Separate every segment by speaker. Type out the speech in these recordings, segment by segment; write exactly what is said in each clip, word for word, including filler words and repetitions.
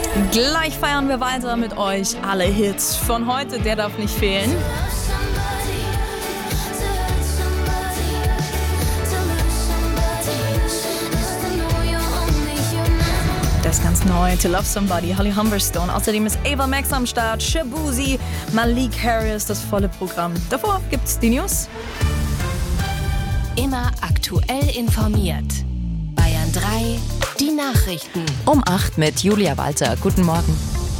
Speaker 1: Gleich feiern wir weiter mit euch alle Hits von heute, der darf nicht fehlen. Das ist ganz neu, To Love Somebody, Holly Humberstone. Außerdem ist Ava Max am Start, Shabuzi, Malik Harris, das volle Programm. Davor gibt's die News.
Speaker 2: Immer aktuell informiert. Bayern drei, die Nachrichten.
Speaker 3: Um acht mit Julia Walter. Guten Morgen.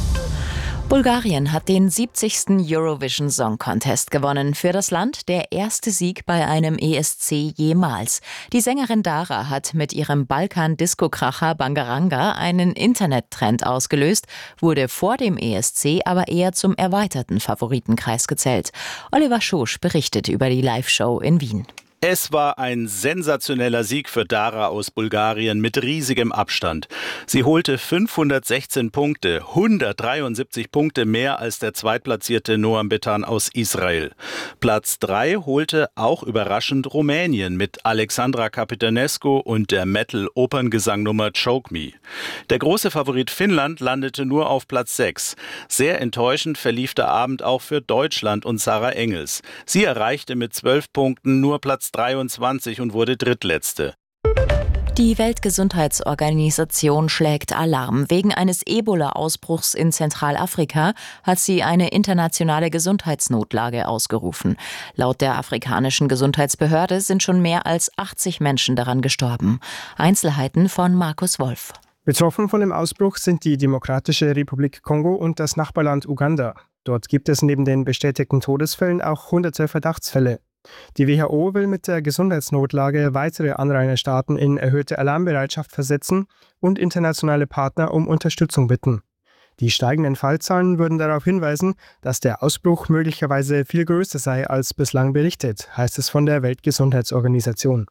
Speaker 3: Bulgarien hat den siebzigsten Eurovision Song Contest gewonnen. Für das Land der erste Sieg bei einem E S C jemals. Die Sängerin Dara hat mit ihrem Balkan-Disco-Kracher Bangaranga einen Internettrend ausgelöst, wurde vor dem E S C aber eher zum erweiterten Favoritenkreis gezählt. Oliver Schosch berichtet über die Live-Show in Wien.
Speaker 4: Es war ein sensationeller Sieg für Dara aus Bulgarien mit riesigem Abstand. Sie holte fünfhundertsechzehn Punkte, hundertdreiundsiebzig Punkte mehr als der zweitplatzierte Noam Betan aus Israel. Platz drei holte auch überraschend Rumänien mit Alexandra Capitanescu und der Metal-Operngesangnummer Choke Me. Der große Favorit Finnland landete nur auf Platz sechs. Sehr enttäuschend verlief der Abend auch für Deutschland und Sarah Engels. Sie erreichte mit zwölf Punkten nur Platz dreiundzwanzig und wurde drittletzte.
Speaker 3: Die Weltgesundheitsorganisation schlägt Alarm. Wegen eines Ebola-Ausbruchs in Zentralafrika hat sie eine internationale Gesundheitsnotlage ausgerufen. Laut der afrikanischen Gesundheitsbehörde sind schon mehr als achtzig Menschen daran gestorben. Einzelheiten von Markus Wolf.
Speaker 5: Betroffen von dem Ausbruch sind die Demokratische Republik Kongo und das Nachbarland Uganda. Dort gibt es neben den bestätigten Todesfällen auch hunderte Verdachtsfälle. Die W H O will mit der Gesundheitsnotlage weitere Anrainerstaaten in erhöhte Alarmbereitschaft versetzen und internationale Partner um Unterstützung bitten. Die steigenden Fallzahlen würden darauf hinweisen, dass der Ausbruch möglicherweise viel größer sei als bislang berichtet, heißt es von der Weltgesundheitsorganisation.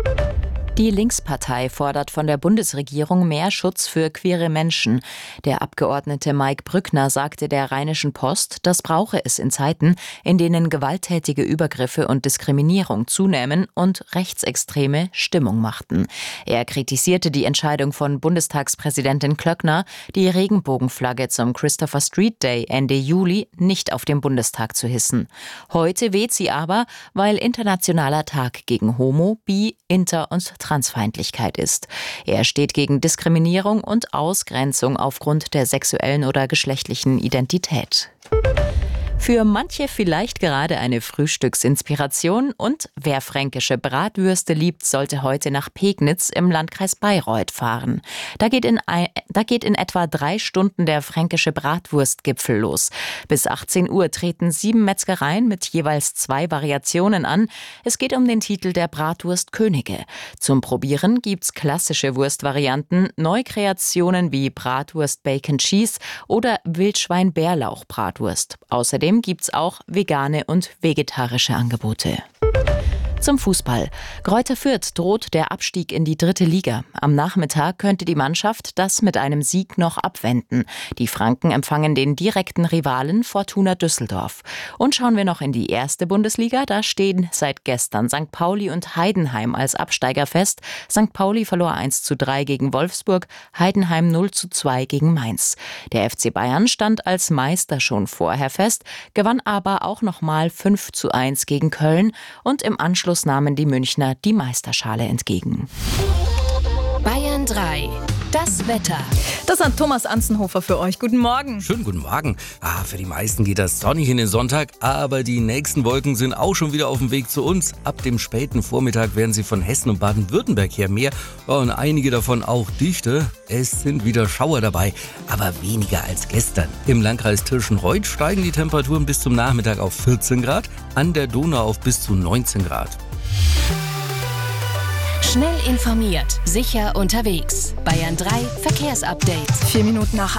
Speaker 3: Die Linkspartei fordert von der Bundesregierung mehr Schutz für queere Menschen. Der Abgeordnete Mike Brückner sagte der Rheinischen Post, das brauche es in Zeiten, in denen gewalttätige Übergriffe und Diskriminierung zunehmen und Rechtsextreme Stimmung machten. Er kritisierte die Entscheidung von Bundestagspräsidentin Klöckner, die Regenbogenflagge zum Christopher Street Day Ende Juli nicht auf dem Bundestag zu hissen. Heute weht sie aber, weil Internationaler Tag gegen Homo-, Bi-, Inter- und Transfeindlichkeit ist. Er steht gegen Diskriminierung und Ausgrenzung aufgrund der sexuellen oder geschlechtlichen Identität. Für manche vielleicht gerade eine Frühstücksinspiration und wer fränkische Bratwürste liebt, sollte heute nach Pegnitz im Landkreis Bayreuth fahren. Da geht in, ein, da geht in etwa drei Stunden der fränkische Bratwurstgipfel los. Bis achtzehn Uhr treten sieben Metzgereien mit jeweils zwei Variationen an. Es geht um den Titel der Bratwurstkönige. Zum Probieren gibt's klassische Wurstvarianten, Neukreationen wie Bratwurst Bacon Cheese oder Wildschwein-Bärlauch-Bratwurst. Außerdem gibt's auch vegane und vegetarische Angebote. Zum Fußball. Greuther Fürth droht der Abstieg in die dritte Liga. Am Nachmittag könnte die Mannschaft das mit einem Sieg noch abwenden. Die Franken empfangen den direkten Rivalen Fortuna Düsseldorf. Und schauen wir noch in die erste Bundesliga. Da stehen seit gestern Sankt Pauli und Heidenheim als Absteiger fest. Sankt Pauli verlor eins zu drei gegen Wolfsburg, Heidenheim null zu zwei gegen Mainz. Der F C Bayern stand als Meister schon vorher fest, gewann aber auch nochmal fünf zu eins gegen Köln und im Anschluss nahmen die Münchner die Meisterschale entgegen.
Speaker 2: Bayern drei, das Wetter.
Speaker 1: Das hat Thomas Anzenhofer für euch. Guten Morgen.
Speaker 6: Schönen guten Morgen. Ah, für die meisten geht das sonnig in den Sonntag, aber die nächsten Wolken sind auch schon wieder auf dem Weg zu uns. Ab dem späten Vormittag werden sie von Hessen und Baden-Württemberg her mehr und einige davon auch dichte. Es sind wieder Schauer dabei, aber weniger als gestern. Im Landkreis Tirschenreuth steigen die Temperaturen bis zum Nachmittag auf vierzehn Grad, an der Donau auf bis zu neunzehn Grad.
Speaker 2: Schnell informiert, sicher unterwegs. Bayern drei Verkehrsupdate.
Speaker 1: Vier Minuten nach